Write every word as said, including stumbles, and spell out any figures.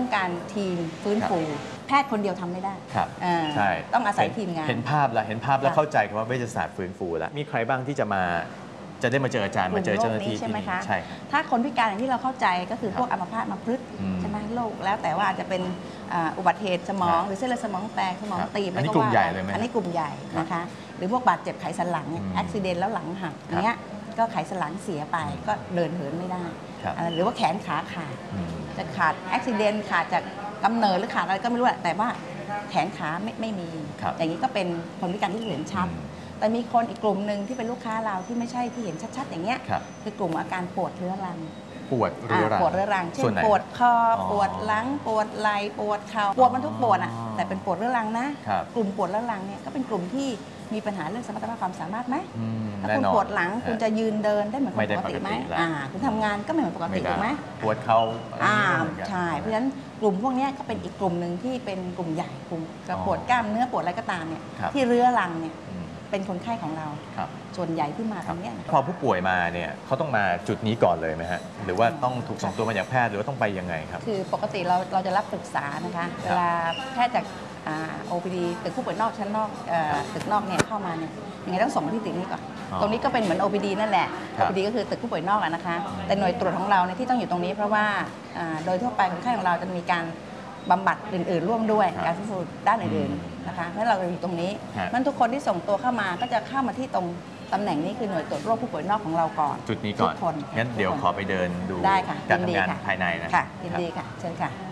การทีมฟื้นฟูแพทย์คนเดียวทำไม่ได้ครับใช่ต้องอาศัยทีมงานเห็นภาพแล้วเห็นภาพแล้วเข้าใจคำว่าเวชศาสตร์ฟื้นฟูแล้วมีใครบ้างที่จะมาจะได้มาเจออาจารย์มาเจอเจ้าหน้าที่ใช่ไหมคะใช่ถ้าคนพิการอย่างที่เราเข้าใจก็คือพวกอัมพาตอัมพฤกษ์ใช่ไหมโรคแล้วแต่ว่าอาจจะเป็นอุบัติเหตุสมองหรือเส้นเลือดสมองแตกสมองตีบอันนี้กลุ่มใหญ่เลยไหมอันนี้กลุ่มใหญ่นะคะหรือพวกบาดเจ็บไขสันหลังอุบิเหตุแล้วหลังหักอย่างเงี้ยก็ไขสันหลังเสียไปก็เดินเหินไม่ได้หรือว่าแขนขาขาดจะขาดอุบิเหตุขาดจากกำเนิดหรือขาดอะไรก็ไม่รู้แหละแต่ว่าแขนขาไม่ไม่มีอย่างนี้ก็เป็นคนพิการที่เห็นชัดแต่มีคนอีกกลุ่มหนึ่งที่เป็นลูกค้าเราที่ไม่ใช่ที่เห็นชัดๆอย่างเงี้ยคือกลุ่มอาการปวดเรื้อรังปวดเรื้อรังปวดเรื้อรังเช่นปวดคอปวดหลังปวดไหล่ปวดเข่าปวดมันทุกปวดอ่ะแต่เป็นปวดเรื้อรังนะกลุ่มปวดเรื้อรังเนี่ยก็เป็นกลุ่มที่มีปัญหาเรื่องสมรรถภาพความสามารถไหมถ้าคุณปวดหลังคุณจะยืนเดินได้เหมือนคนปกติไหมคุณทำงานก็ไม่เหมือนปกติถูกไหมปวดเข่าใช่เพราะฉะนั้นกลุ่มพวกนี้ก็เป็นอีกกลุ่มหนึ่งที่เป็นกลุ่มใหญ่กลุ่มปวดกล้ามเนื้อปวดอะไรก็ตามเนี่ยที่เรื้อรังเนี่ยเป็นคนไข้ของเราส่วนใหญ่ที่มาตรงนี้พอผู้ป่วยมาเนี่ยเขาต้องมาจุดนี้ก่อนเลยไหมฮะหรือว่าต้องถูกส่งตัวมาจากแพทย์หรือว่าต้องไปยังไงครับคือปกติเราเราจะรับปรึกษานะคะเวลาแพทย์จาก โอ พี ดี ตึกผู้ป่วยนอกชั้นนอกตึกนอกเนี่ยเข้ามาเนี่ยยังไงต้องส่งมาที่ตึกนี้ก่อนตรงนี้ก็เป็นเหมือน โอ พี ดี นั่นแหละ โอ พี ดี ก็คือตึกผู้ป่วยนอกนะคะแต่หน่วยตรวจของเราเนี่ยที่ต้องอยู่ตรงนี้เพราะว่าโดยทั่วไปคนไข้ของเราจะมีการบำบัดอื่นๆร่วมด้วยการฟื้นฟูด้านอื่นๆนะคะแล้วเราอยู่ตรงนี้มันทุกคนที่ส่งตัวเข้ามาก็จะเข้ามาที่ตรงตำแหน่งนี้คือหน่วยตรวจโรคผู้ป่วยนอกของเราก่อนจุดนี้ก่อนงั้นเดี๋ยวขอไปเดินดูการทำงานภายในนะค่ะยินดีค่ะเชิญค่ะ